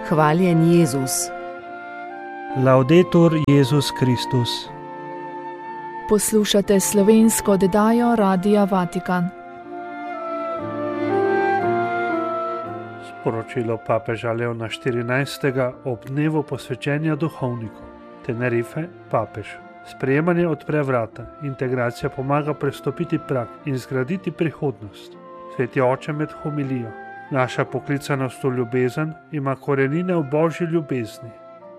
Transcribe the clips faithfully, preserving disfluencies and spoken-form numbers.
Hvaljen Jezus. Laudetur Jezus Kristus. Poslušate slovensko oddajo Radia Vatikan. Sporočilo papeža Leona štirinajstega ob dnevu posvečenja duhovniku. Tenerife, papež. Sprejemanje odpre vrata, integracija pomaga prestopiti prag in zgraditi prihodnost. Sveti oče med homilijo. Naša poklicanost v ljubezen ima korenine v božji ljubezni.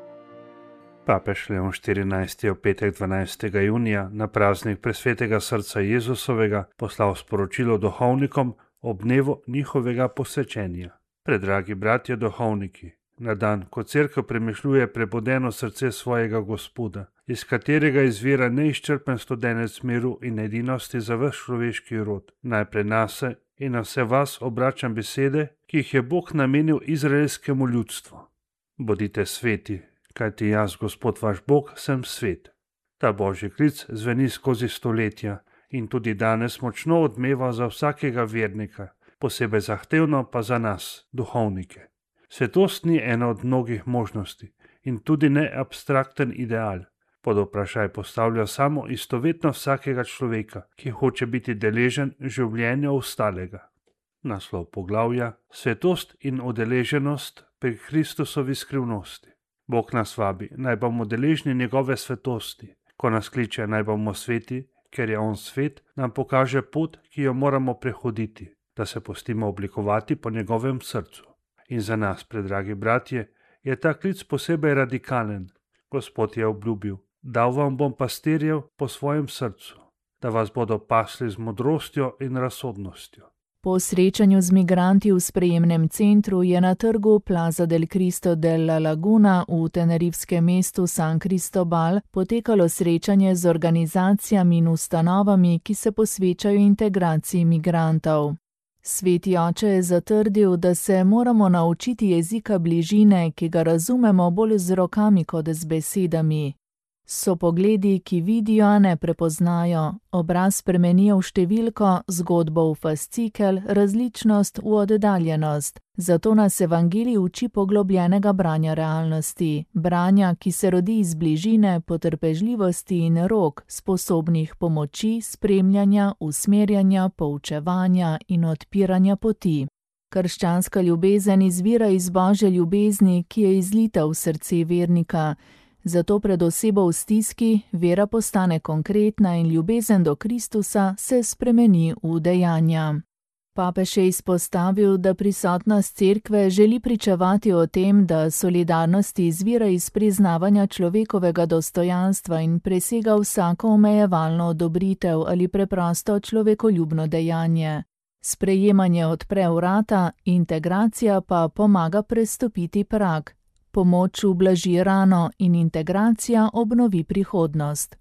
Papež Leon štirinajsti je v petek dvanajstega junija na praznik presvetega srca Jezusovega poslal sporočilo duhovnikom ob dnevu njihovega posvečenja. Predragi bratje duhovniki, na dan, ko cerkev premišljuje prebudeno srce svojega Gospoda, iz katerega izvira neizčrpen studenec miru in edinosti za ves človeški rod, najprej nase in na vse vas obračam besede, ki jih je Bog namenil izraelskemu ljudstvu. Bodite sveti, kajti jaz, Gospod vaš Bog, sem svet. Ta božji klic zveni skozi stoletja in tudi danes močno odmeva za vsakega vernika, posebej zahtevno pa za nas, duhovnike. Svetost ni ena od mnogih možnosti in tudi ne abstrakten ideal. Pod vprašaj postavlja samo istovetnost vsakega človeka, ki hoče biti deležen življenja ostalega. Naslov poglavja: Svetost in udeleženost pri Kristusovi skrivnosti. Bog nas vabi, naj bomo deležni njegove svetosti. Ko nas kliče, naj bomo sveti, ker je on svet, nam pokaže pot, ki jo moramo prehoditi, da se pustimo oblikovati po njegovem srcu. In za nas, predragi bratje, je ta klic posebej radikalen. Gospod je obljubil: dal vam bom pastirjev po svojem srcu, da vas bodo pasli z modrostjo in razsodnostjo. Po srečanju z migranti v sprejemnem centru je na trgu Plaza del Cristo della Laguna v tenerifskem mestu San Cristobal potekalo srečanje z organizacijami in ustanovami, ki se posvečajo integraciji migrantov. Sveti oče je zatrdil, da se moramo naučiti jezika bližine, ki ga razumemo bolj z rokami kot z besedami. So pogledi, ki vidijo, a ne prepoznajo, obraz spremenijo v številko, zgodbo v fascikel, različnost v oddaljenost. Zato nas evangelij uči poglobljenega branja realnosti, branja, ki se rodi iz bližine, potrpežljivosti in rok, sposobnih pomoči, spremljanja, usmerjanja, poučevanja in odpiranja poti. Krščanska ljubezen izvira iz božje ljubezni, ki je izlita v srce vernika. Zato pred osebo v stiski vera postane konkretna in ljubezen do Kristusa se spremeni v dejanja. Papež je izpostavil, da prisotnost cerkve želi pričevati o tem, da solidarnost izvira iz priznavanja človekovega dostojanstva in presega vsako omejevalno odobritev ali preprosto človekoljubno dejanje. Sprejemanje odpre vrata, integracija pa pomaga prestopiti prag. Pomoč ublaži rano in integracija obnovi prihodnost.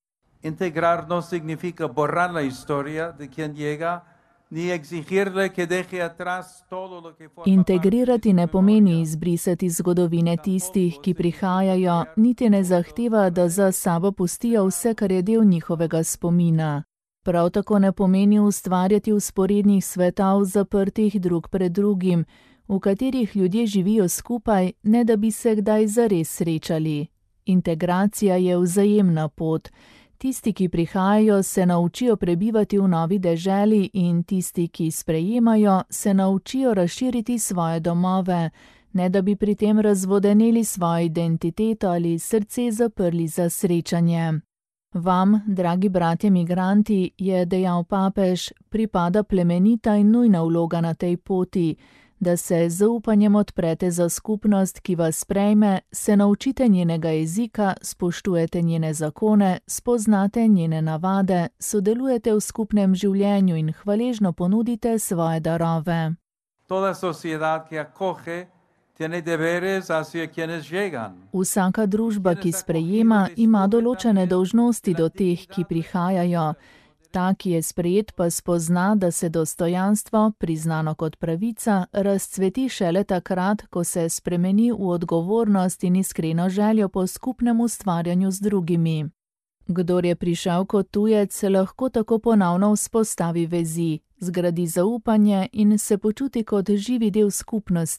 Integrar no significa borrar la historia de quien llega, ni exigirle que deje atrás todo lo que forma. Integrirati ne pomeni izbrisati zgodovine tistih, ki prihajajo, niti ne zahteva, da za sabo pustijo vse, kar je del njihovega spomina. Prav tako ne pomeni ustvarjati vzporednih svetov zaprtih drug pred drugim, v katerih ljudje živijo skupaj, ne da bi se kdaj zares srečali. Integracija je vzajemna pot. Tisti, ki prihajajo, se naučijo prebivati v novi deželi in tisti, ki sprejemajo, se naučijo razširiti svoje domove, ne da bi pri tem razvodeneli svojo identiteto ali srce zaprli za srečanje. Vam, dragi bratje migranti, je dejal papež, pripada plemenita in nujna vloga na tej poti, da se z zaupanjem odprete za skupnost, ki vas sprejme, se naučite njenega jezika, spoštujete njene zakone, spoznate njene navade, sodelujete v skupnem življenju in hvaležno ponudite svoje darove. Toda sociedad que acoge tiene deberes hacia quienes llegan. Vsaka družba, ki sprejema, ima določene dolžnosti do teh, ki prihajajo. Ta, ki je sprejet, pa spozna, da se dostojanstvo, priznano kot pravica, razcveti šele takrat, ko se spremeni v odgovornost in iskreno željo po skupnem ustvarjanju z drugimi. Kdor je prišel kot tujec, lahko tako ponovno vzpostavi vezi, zgradi zaupanje in se počuti kot živi del skupnosti.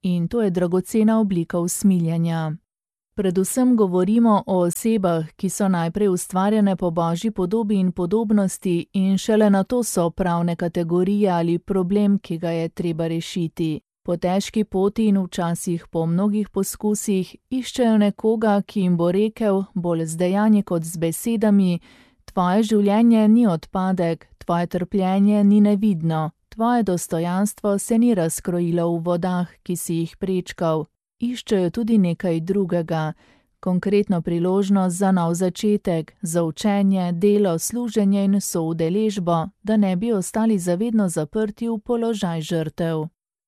in to je dragocena oblika usmiljenja. Predvsem govorimo o osebah, ki so najprej ustvarjene po Božji podobi in podobnosti in šele nato so pravne kategorije ali problem, ki ga je treba rešiti. Po težki poti in včasih po mnogih poskusih iščejo nekoga, ki jim bo rekel, bolj z dejanji kot z besedami: tvoje življenje ni odpadek, tvoje trpljenje ni nevidno, tvoje dostojanstvo se ni razkrojilo v vodah, ki si jih prečkal. Iščejo tudi nekaj drugega, konkretno priložnost za nov začetek, za učenje, delo, služenje in soudeležbo, da ne bi ostali zavedno zaprti v položaj žrtev.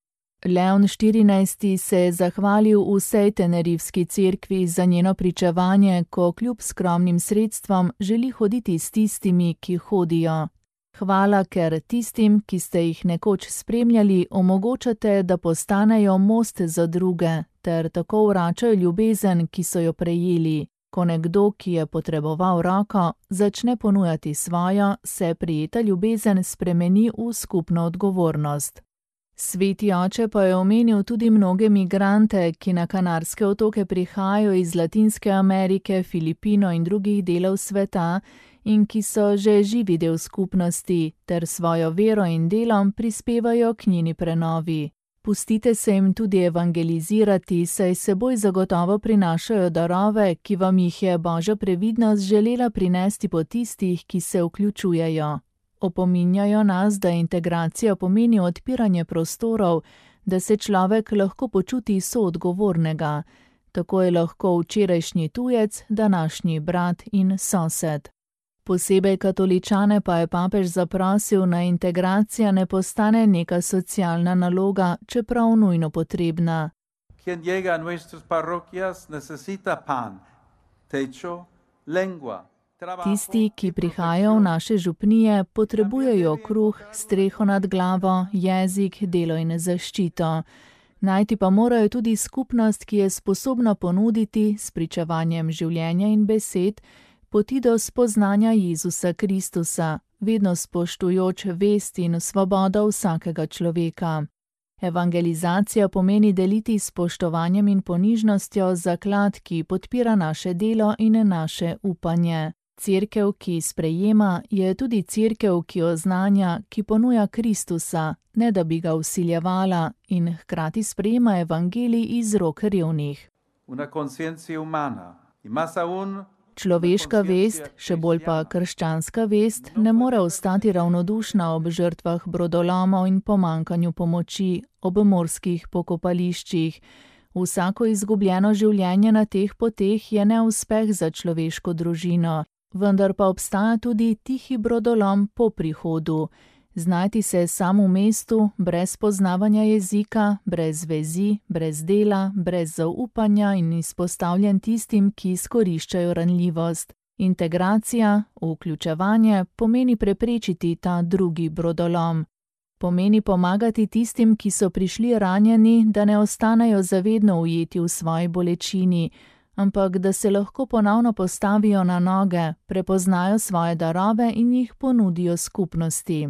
Leon štirinajsti se je zahvalil vsej Tenerifski cerkvi za njeno pričevanje, ko kljub skromnim sredstvom želi hoditi s tistimi, ki hodijo. Hvala, ker tistim, ki ste jih nekoč spremljali, omogočate, da postanejo most za druge, ter tako vračajo ljubezen, ki so jo prejeli. Ko nekdo, ki je potreboval roko, začne ponujati svojo, se prijeta ljubezen spremeni v skupno odgovornost. Sveti oče pa je omenil tudi mnoge migrante, ki na Kanarske otoke prihajajo iz Latinske Amerike, Filipino in drugih delov sveta in ki so že živi del skupnosti, ter svojo vero in delom prispevajo k njeni prenovi. Pustite se jim tudi evangelizirati, saj seboj zagotovo prinašajo darove, ki vam jih je Božja previdnost želela prinesti po tistih, ki se vključujejo. Opominjajo nas, da integracija pomeni odpiranje prostorov, da se človek lahko počuti soodgovornega. Tako je lahko včerajšnji tujec, današnji brat in sosed. Posebej katoličane pa je papež zaprosil, naj integracija ne postane neka socialna naloga, čeprav nujno potrebna. Quien llega a nuestras parroquias necesita pan, techo, lengua. Tisti, ki prihajajo v naše župnije, potrebujejo kruh, streho nad glavo, jezik, delo in zaščito. Najti pa morajo tudi skupnost, ki je sposobna ponuditi s pričevanjem življenja in besed poti do spoznanja Jezusa Kristusa, vedno spoštujoč vest in svobodo vsakega človeka. Evangelizacija pomeni deliti s spoštovanjem in ponižnostjo zaklad, ki podpira naše delo in naše upanje. Cerkev, ki sprejema, je tudi cerkev, ki oznanja, ki ponuja Kristusa, ne da bi ga vsiljevala in hkrati sprejema evangelij iz rok revnih. Una conciencia humana, y más aún Človeška vest, še bolj pa krščanska vest, ne more ostati ravnodušna ob žrtvah brodolomov in pomankanju pomoči, ob morskih pokopališčih. Vsako izgubljeno življenje na teh poteh je neuspeh za človeško družino, vendar pa obstaja tudi tihi brodolom po prihodu. Znajti se sam v mestu, brez poznavanja jezika, brez vezi, brez dela, brez zaupanja in izpostavljen tistim, ki izkoriščajo ranljivost. Integracija, vključevanje, pomeni preprečiti ta drugi brodolom. Pomeni pomagati tistim, ki so prišli ranjeni, da ne ostanejo zavedno ujeti v svoji bolečini, ampak da se lahko ponovno postavijo na noge, prepoznajo svoje darove in jih ponudijo skupnosti.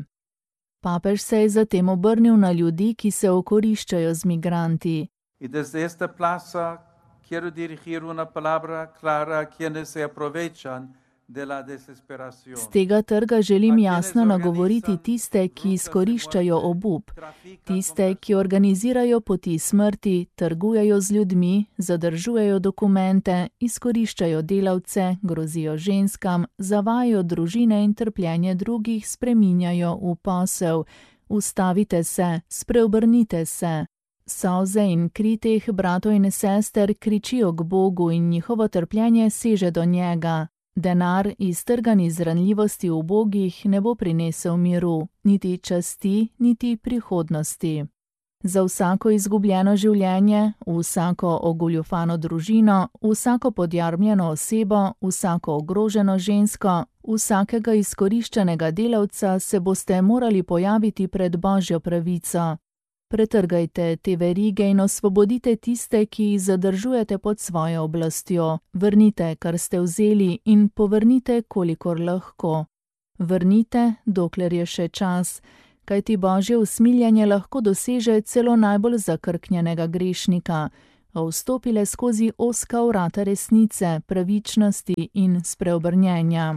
Papež se je zatem obrnil na ljudi, ki se okoriščajo z migranti. Y desde esta plaza quiero dirigir una palabra clara a quienes se aprovechan de la desesperación. Z tega trga želim jasno nagovoriti tiste, ki izkoriščajo obup, tiste, ki organizirajo poti smrti, trgujejo z ljudmi, zadržujejo dokumente, izkoriščajo delavce, grozijo ženskam, zavajajo družine in trpljenje drugih spreminjajo v posel. Ustavite se, spreobrnite se. Solze in kri teh bratov in sester kričijo k Bogu in njihovo trpljenje seže do njega. Denar, iztrgan iz ranljivosti ubogih, ne bo prinesel miru, niti časti, niti prihodnosti. Za vsako izgubljeno življenje, vsako ogoljufano družino, vsako podjarmljeno osebo, vsako ogroženo žensko, vsakega izkoriščenega delavca se boste morali pojaviti pred Božjo pravico. Pretrgajte te verige in osvobodite tiste, ki jih zadržujete pod svojo oblastjo. Vrnite, kar ste vzeli, in povrnite, kolikor lahko. Vrnite, dokler je še čas, kajti Božje usmiljenje lahko doseže celo najbolj zakrknjenega grešnika, a vstopile skozi ozka vrata resnice, pravičnosti in spreobrnjenja.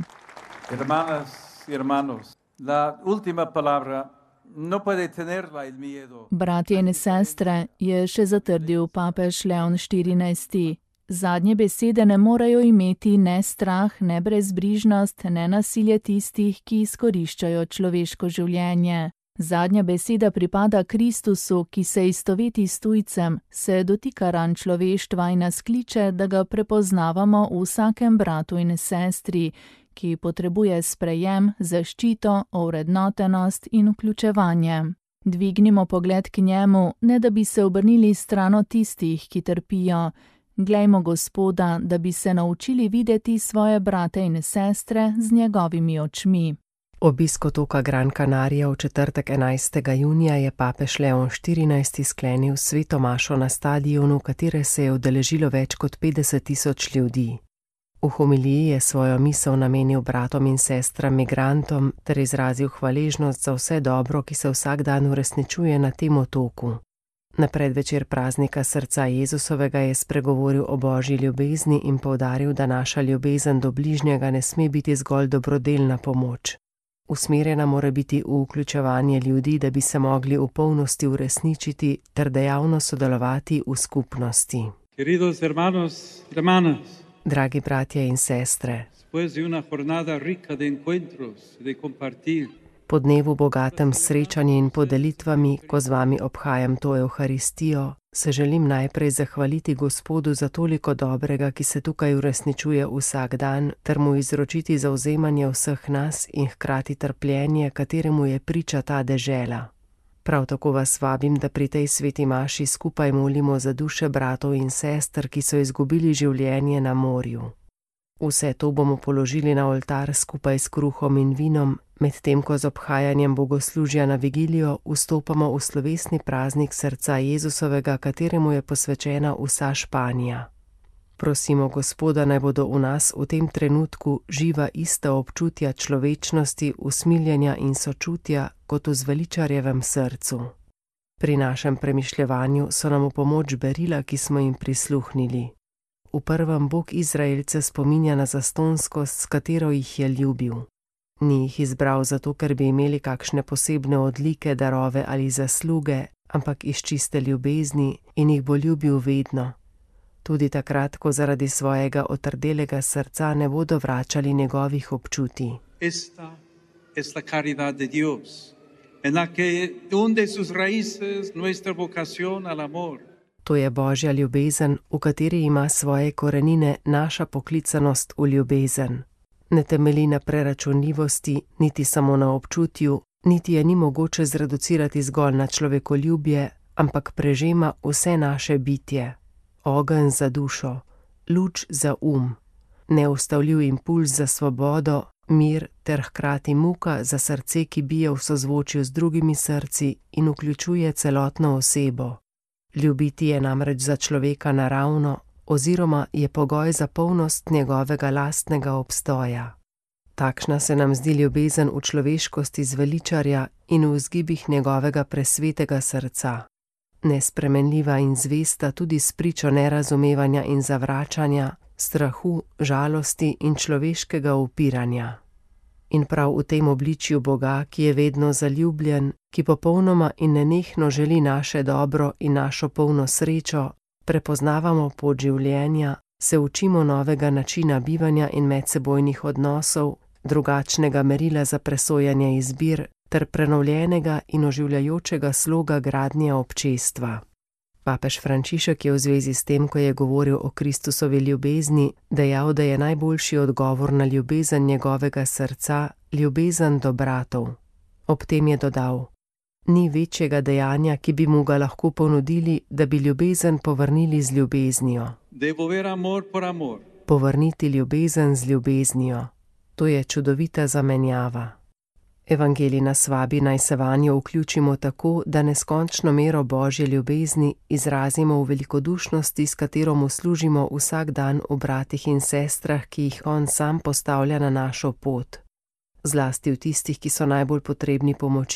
Hermanas y hermanos, la última palabra no puede tenerla el miedo. Bratje in sestre, je še zatrdil papež Leon štirinajsti. Zadnje besede ne morejo imeti ne strah, ne brezbrižnost, ne nasilje tistih, ki izkoriščajo človeško življenje. Zadnja beseda pripada Kristusu, ki se istoveti s tujcem, se dotika ran človeštva in nas kliče, da ga prepoznavamo v vsakem bratu in sestri, ki potrebuje sprejem, zaščito, ovrednotenost in vključevanje. Dvignimo pogled k njemu, ne da bi se obrnili stran od tistih, ki trpijo. Glejmo Gospoda, da bi se naučili videti svoje brate in sestre z njegovimi očmi. Obisk otoka Gran Canaria v četrtek enajstega junija je papež Leon štirinajsti sklenil sveto mašo na stadionu, katere se je udeležilo več kot petdeset tisoč ljudi. V homiliji je svojo misel namenil bratom in sestram migrantom ter izrazil hvaležnost za vse dobro, ki se vsak dan uresničuje na tem otoku. Na predvečer praznika srca Jezusovega je spregovoril o Božji ljubezni in poudaril, da naša ljubezen do bližnjega ne sme biti zgolj dobrodelna pomoč. Usmerjena mora biti v vključevanje ljudi, da bi se mogli v polnosti uresničiti ter dejavno sodelovati v skupnosti. Queridos hermanos, hermanas, dragi bratje in sestre, después de una jornada rica de encuentros, de compartir, po dnevu bogatem srečanji in podelitvami, ko z vami obhajam to Evharistijo, se želim najprej zahvaliti Gospodu za toliko dobrega, ki se tukaj uresničuje vsak dan, ter mu izročiti zavzemanje vseh nas in hkrati trpljenje, kateremu je priča ta dežela. Prav tako vas vabim, da pri tej sveti maši skupaj molimo za duše bratov in sester, ki so izgubili življenje na morju. Vse to bomo položili na oltar skupaj s kruhom in vinom, medtem ko z obhajanjem bogoslužja na vigilijo vstopamo v slovesni praznik srca Jezusovega, kateremu je posvečena vsa Španija. Prosimo Gospoda, naj bodo v nas v tem trenutku živa ista občutja človečnosti, usmiljenja in sočutja kot v zveličarjevem srcu. Pri našem premišljevanju so nam v pomoč berila, ki smo jim prisluhnili. V prvem Bog Izraelce spominja na zastonskost, s katero jih je ljubil. Ni jih izbral zato, ker bi imeli kakšne posebne odlike, darove ali zasluge, ampak iz čiste ljubezni in jih bo ljubil vedno. Tudi takrat, ko zaradi svojega otrdelega srca ne bodo vračali njegovih občutij. Esta es la caridad de Dios, en la que hunde sus raíces nuestra vocación al amor. To je Božja ljubezen, v kateri ima svoje korenine naša poklicanost v ljubezen. Ne temelji na preračunljivosti, niti samo na občutju, niti je ni mogoče zreducirati zgolj na človekoljubje, ampak prežema vse naše bitje. Ogenj za dušo, luč za um, neustavljiv impuls za svobodo, mir ter hkrati muka za srce, ki bije v sozvočju z drugimi srci in vključuje celotno osebo. Ljubiti je namreč za človeka naravno, oziroma je pogoj za polnost njegovega lastnega obstoja. Takšna se nam zdi ljubezen v človeškosti zveličarja in v vzgibih njegovega presvetega srca. Nespremenljiva in zvesta tudi spričo nerazumevanja in zavračanja, strahu, žalosti in človeškega upiranja. In prav v tem obličju Boga, ki je vedno zaljubljen, ki popolnoma in nenehno želi naše dobro in našo polno srečo, prepoznavamo pot življenja, se učimo novega načina bivanja in medsebojnih odnosov, drugačnega merila za presojanje izbir ter prenovljenega in oživljajočega sloga gradnje občestva. Papež Frančišek je v zvezi s tem, ko je govoril o Kristusovi ljubezni, dejal, da je najboljši odgovor na ljubezen njegovega srca ljubezen do bratov. Ob tem je dodal: ni večjega dejanja, ki bi mu ga lahko ponudili, da bi ljubezen povrnili z ljubeznijo. Devolver amor por amor. Povrniti ljubezen z ljubeznijo. To je čudovita zamenjava. Evangelij nas vabi, naj se vanjo vključimo tako, da neskončno mero Božje ljubezni izrazimo v velikodušnosti, s katero mu služimo vsak dan v bratih in sestrah, ki jih on sam postavlja na našo pot. Zlasti v tistih, ki so najbolj potrebni pomoči,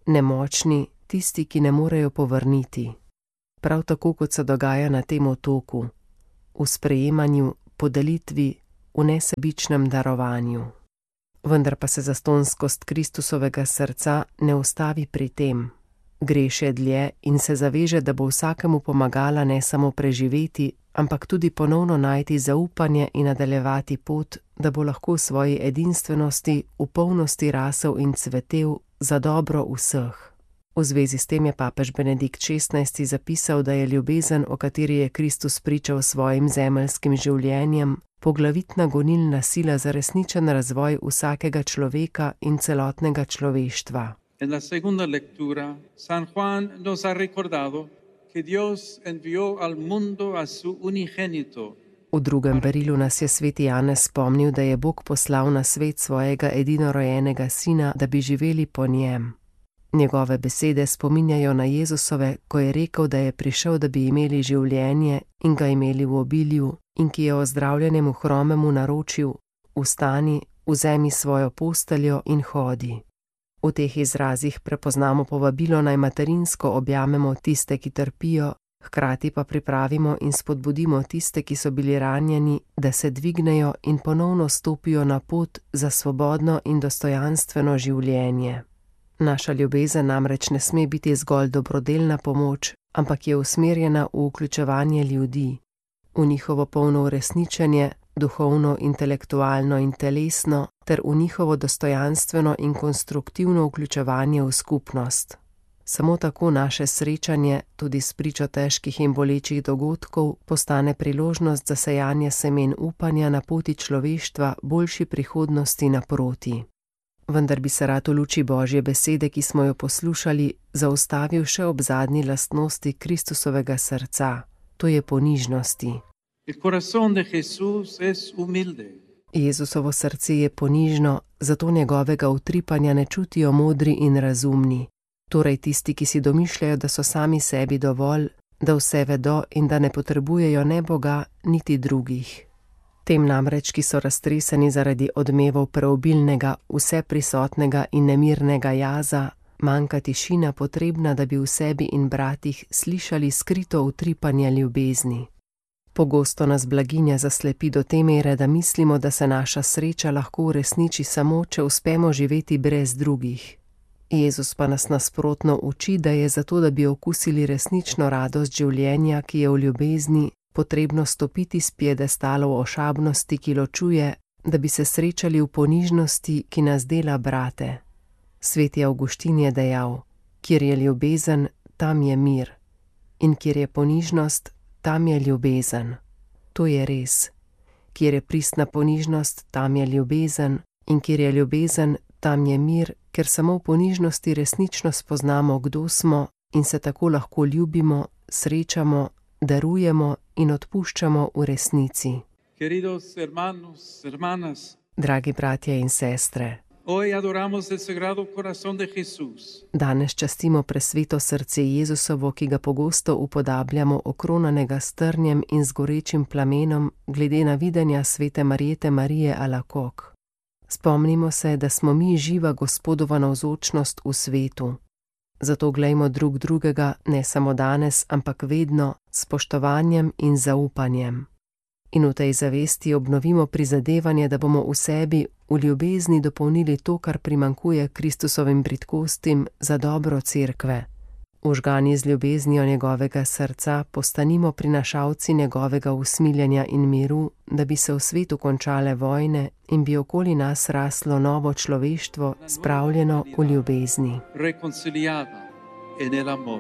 nemočni, tisti, ki ne morejo povrniti. Prav tako, kot se dogaja na tem otoku, v sprejemanju, podelitvi, v nesebičnem darovanju. Vendar pa se zastonskost Kristusovega srca ne ustavi pri tem. Gre še dlje in se zaveže, da bo vsakemu pomagala ne samo preživeti, ampak tudi ponovno najti zaupanje in nadaljevati pot, da bo lahko v svoji edinstvenosti v polnosti rasel in cvetel za dobro vseh. V zvezi s tem je papež Benedikt šestnajsti zapisal, da je ljubezen, o kateri je Kristus pričal svojim zemeljskim življenjem, poglavitna gonilna sila za resničen razvoj vsakega človeka in celotnega človeštva. En la segunda lectura, San Juan nos ha recordado que Dios envió al mundo a su unigénito. V drugem berilu nas je sveti Janez spomnil, da je Bog poslal na svet svojega edinorojenega sina, da bi živeli po njem. Njegove besede spominjajo na Jezusove, ko je rekel, da je prišel, da bi imeli življenje in ga imeli v obilju, in ki je ozdravljenemu hromemu naročil: vstani, vzemi svojo posteljo in hodi. V teh izrazih prepoznamo povabilo, naj materinsko objamemo tiste, ki trpijo, hkrati pa pripravimo in spodbudimo tiste, ki so bili ranjeni, da se dvignejo in ponovno stopijo na pot za svobodno in dostojanstveno življenje. Naša ljubezen namreč ne sme biti zgolj dobrodelna pomoč, ampak je usmerjena v vključevanje ljudi, v njihovo polno uresničenje, duhovno, intelektualno in telesno, ter v njihovo dostojanstveno in konstruktivno vključevanje v skupnost. Samo tako naše srečanje, tudi s pričo težkih in bolečih dogodkov, postane priložnost za sejanje semen upanja na poti človeštva boljši prihodnosti naproti. Vendar bi se rad v luči Božje besede, ki smo jo poslušali, zaustavil še ob zadnji lastnosti Kristusovega srca, to je ponižnosti. El corazón de Jesús es humilde. Jezusovo srce je ponižno, zato njegovega utripanja ne čutijo modri in razumni, torej tisti, ki si domišljajo, da so sami sebi dovolj, da vse vedo in da ne potrebujejo ne Boga, niti drugih. Tem namreč, ki so raztreseni zaradi odmevov preobilnega, vseprisotnega in nemirnega jaza, manjka tišina potrebna, da bi v sebi in bratih slišali skrito utripanje ljubezni. Pogosto nas blaginja zaslepi do te mere, da mislimo, da se naša sreča lahko uresniči samo, če uspemo živeti brez drugih. Jezus pa nas nasprotno uči, da je zato, da bi okusili resnično radost življenja, ki je v ljubezni, potrebno stopiti s piedestalov ošabnosti, ki ločuje, da bi se srečali v ponižnosti, ki nas dela brate. Sveti Avguštin je dejal: kjer je ljubezen, tam je mir, in kjer je ponižnost, tam je ljubezen. To je res. Kjer je pristna ponižnost, tam je ljubezen, in kjer je ljubezen, tam je mir, ker samo v ponižnosti resnično spoznamo, kdo smo, in se tako lahko ljubimo, srečamo, darujemo in odpuščamo v resnici. Queridos hermanos, hermanas, dragi bratje in sestre, hoy adoramos el Sagrado Corazón de Jesús. Danes častimo presveto srce Jezusovo, ki ga pogosto upodabljamo okronanega s trnjem in z gorečim plamenom glede na videnja svete Marjete Marije Alakok. Spomnimo se, da smo mi živa Gospodova navzočnost v svetu. Zato glejmo drug drugega ne samo danes, ampak vedno, s spoštovanjem in zaupanjem. In v tej zavesti obnovimo prizadevanje, da bomo v sebi, v ljubezni dopolnili to, kar primankuje Kristusovim bridkostim za dobro cerkve. Užgani z ljubeznijo njegovega srca postanimo prinašalci njegovega usmiljenja in miru, da bi se v svetu končale vojne in bi okoli nas raslo novo človeštvo, spravljeno v ljubezni. Reconciliada en el amor.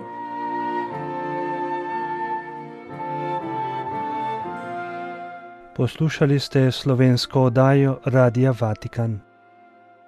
Poslušali ste slovensko oddajo Radia Vatikan.